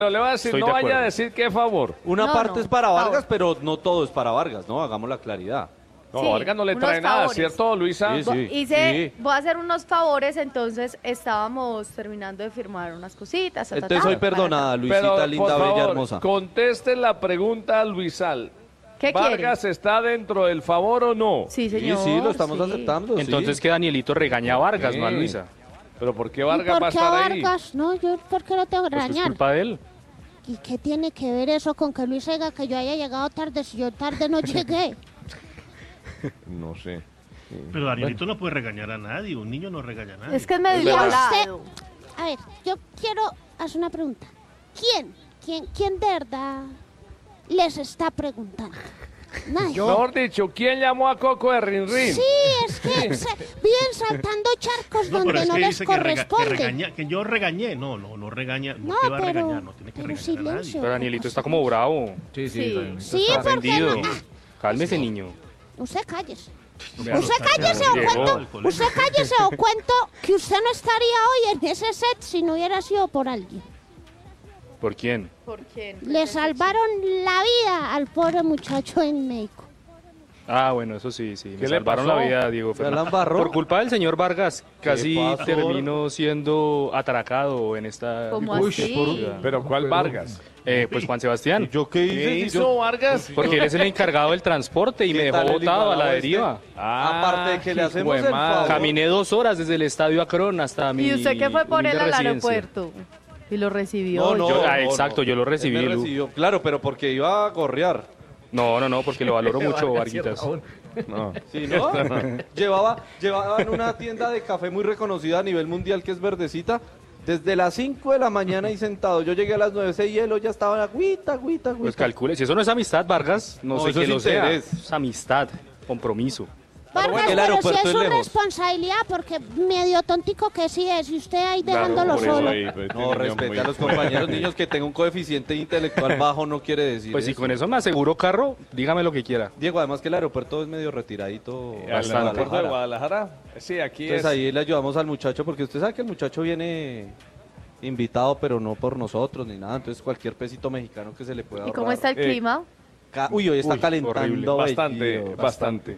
le voy a decir, Estoy no de vaya a acuerdo. decir que es favor. Una parte no, es para favor. Vargas, pero no todo es para Vargas, ¿no? Hagamos la claridad. No, Sí, Vargas no le unos trae nada, favores. ¿cierto, Luisa? Sí, sí. Voy a hacer unos favores, entonces estábamos terminando de firmar unas cositas. Entonces soy perdonada, Pero, Luisita, linda, por favor, bella, hermosa. conteste la pregunta, Luisal. ¿Qué quiere? ¿Vargas está dentro del favor o no? Sí, Sí, señor. sí, lo estamos sí. aceptando. sí. Entonces que Danielito regaña a Vargas, Sí. no a Luisa. Pero ¿por qué ¿Y Vargas va por a qué estar a ahí? Vargas? No, yo ¿por qué lo tengo que Pues es regañar? culpa de él. ¿Y qué tiene que ver eso con que Luis diga que yo haya llegado tarde si yo tarde no llegué? No sé. Pero Danielito no puede regañar a nadie, un niño no regaña a nadie. Es que es medio verdad. hablado. A ver, yo quiero hacer una pregunta. ¿Quién de verdad les está preguntando? Nadie. Mejor dicho, ¿quién llamó a Coco de Rin Rin? Sí, es que viven saltando charcos No, pero donde es no que les dice corresponde. que yo regañé. No regaña. No, ¿Qué va a pero- regañar? No tiene que pero regañar a silencio. nadie. Pero Danielito está como bravo. Sí. Sí, Está porque ofendido. no. Cálmese, niño. Usted cállese. Vea, Usted lo saca, cállese o llegó cuento, al colegio. usted cállese o cuento que usted no estaría hoy en ese set si no hubiera sido por alguien. ¿Por quién? ¿Por quién? Le salvaron la vida al pobre muchacho en México. Ah, bueno, eso sí, sí. ¿Qué Me le salvaron pasó? la vida, Diego ¿Se la Fernández. embarró? Por culpa del señor Vargas, casi pasó? terminó siendo atracado en esta... ¿Cómo Uy, así? ¿Pero cuál Vargas? Pues Juan Sebastián. ¿Yo qué hice? ¿Qué Si hizo yo- Vargas? Porque él es el encargado del transporte y me ¿Qué dejó tal el botado a la igualado este? deriva. Aparte de que le hijo hacemos de el madre. favor. Caminé 2 horas desde el estadio Akron hasta mi ¿Y usted qué fue por él humilde al residencia. aeropuerto? Y lo recibió. Exacto, yo lo recibí, Él me Lu. recibió. Claro, pero porque iba a gorrear. No, porque lo valoro mucho, Varguitas. No. ¿Sí, no? Llevaba en una tienda de café muy reconocida a nivel mundial que es Verdecita. Desde las 5 de la mañana ahí sentado. Yo llegué a las 9, 6 y él ya estaba agüita. Pues calcule, si eso no es amistad, Vargas, no, No, sé eso qué es lo sea. interés. Es amistad, compromiso. Vargas, bueno, el pero si aeropuerto es es su lejos. responsabilidad, porque medio tontico que sí es, y usted ahí Claro, dejándolo por eso solo. Ahí, pues, No, niño respete muy a los fuerte. compañeros niños que tenga un coeficiente intelectual bajo no quiere decir Pues si eso. con eso me aseguro carro, dígame lo que quiera. Diego, además que el aeropuerto es medio retiradito. ¿Al Bastante. aeropuerto de Guadalajara? Sí, aquí Entonces es. ahí le ayudamos al muchacho, porque usted sabe que el muchacho viene invitado, pero no por nosotros ni nada. Entonces cualquier pesito mexicano que se le pueda ¿Y cómo ahorrar. está el clima? Uy, hoy está Uy, calentando. horrible. Bastante, Diego, bastante.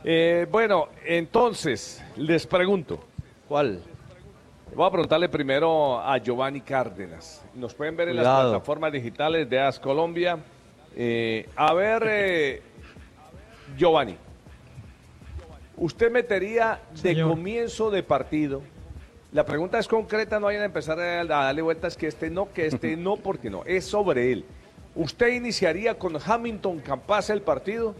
Bueno, entonces, les pregunto. ¿Cuál? Voy a preguntarle primero a Giovanni Cárdenas. Nos pueden ver en las Cuidado. plataformas digitales de AS Colombia. Giovanni, ¿usted metería de comienzo de partido? La pregunta es concreta, no vayan a empezar a darle vueltas que este no, porque no. Es sobre él. ¿Usted iniciaría con Hamilton Campas el partido?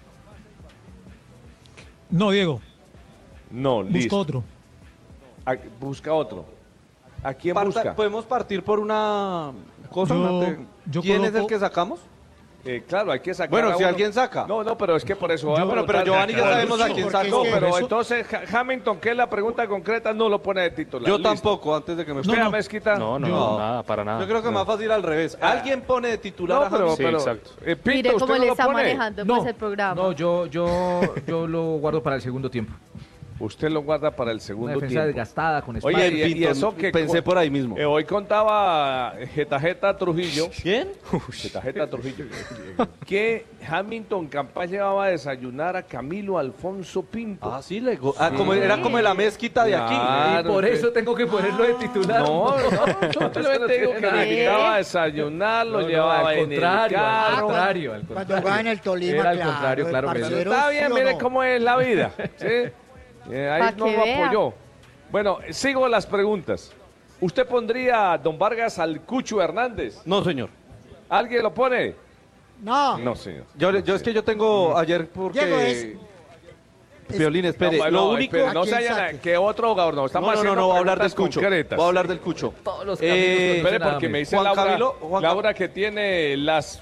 No, Diego, No, busco listo. otro. Busca otro. ¿A quién busca? Podemos partir por una cosa. Yo ¿Quién es el coloco- que sacamos? Claro, hay que sacar. Bueno, a si uno. alguien saca. No, pero es que por eso. voy a Yo- Bueno, pero preguntar- Giovanni ya sabemos a quién porque sacó. No, es que- pero eso- entonces Hamilton, que es la pregunta concreta, no lo pone de titular. Yo Listo. tampoco, antes de que me ¿Usted, No, no. Mezquita? No, Yo- nada, para nada. Yo creo que más fácil al revés. Alguien pone de titular No, a Hamilton. Sí, exacto. Pinto, Mire ¿usted cómo no le lo está pone? manejando pues, el programa. No, yo lo guardo para el segundo tiempo. Usted lo guarda para el Una segundo defensa tiempo. desgastada con Oye, espacio. y Pinto, eso que pensé por ahí mismo. Hoy contaba Geta Trujillo. ¿Quién? Geta Trujillo. Que Hamilton Campas llevaba a desayunar a Camilo Alfonso Pinto. Ah, sí, era como la mezquita de aquí. Claro, Y por que- eso tengo que ponerlo de titular. No, simplemente digo que lo invitaba a desayunar, lo llevaba al en el contrario, al carro. contrario, al Cuando contrario. jugaba en el Tolima, Era al contrario, claro que sí. parceros, Está bien, ¿sí o mire no? cómo es la vida. ¿sí? Ahí Pa' no que lo vea. apoyó. Bueno, sigo las preguntas. ¿Usted pondría a don Vargas al Cucho Hernández? No, señor. ¿Alguien lo pone? No, No, señor. Yo es que yo tengo ayer porque... Diego es- Violín, espere. No, lo no, único... espere, no ¿A se quién vayan saque? que otro jugador no. Estamos No, haciendo voy a hablar del preguntas Cucho. concretas. Voy a hablar del Cucho. Todos los caminos Eh, Espere, conducen a porque me dice Juan Laura, Camilo, Juan Laura que tiene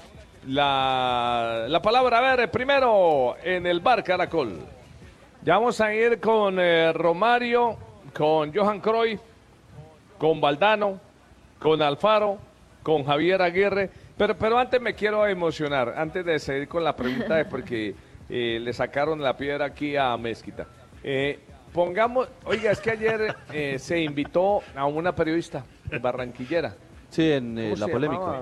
la palabra. A ver, primero en el bar Caracol. Ya vamos a ir con Romario, con Johan Cruyff, con Valdano, con Alfaro, con Javier Aguirre. Pero antes me quiero emocionar, antes de seguir con la pregunta, es porque le sacaron la piedra aquí a Mezquita. Pongamos, oiga, es que ayer se invitó a una periodista barranquillera. Sí, en ¿Cómo la se polémica. llamaba?